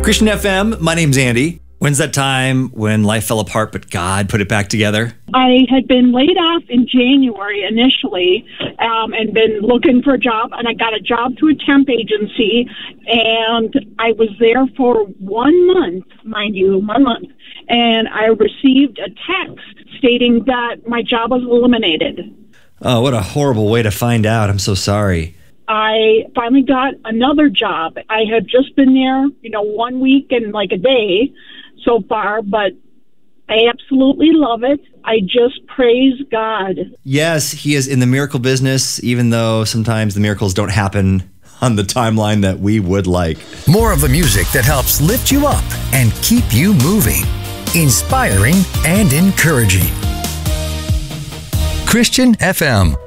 Christian FM, my name's Andy. When's that time when life fell apart but God put it back together? I had been laid off in January initially and been looking for a job, and I got a job through a temp agency, and I was there for 1 month, mind you, 1 month, and I received a text stating that my job was eliminated. Oh, what a horrible way to find out. I'm so sorry. I finally got another job. I had just been there, 1 week and like a day so far, but I absolutely love it. I just praise God. Yes, he is in the miracle business, even though sometimes the miracles don't happen on the timeline that we would like. More of the music that helps lift you up and keep you moving. Inspiring and encouraging. Christian FM.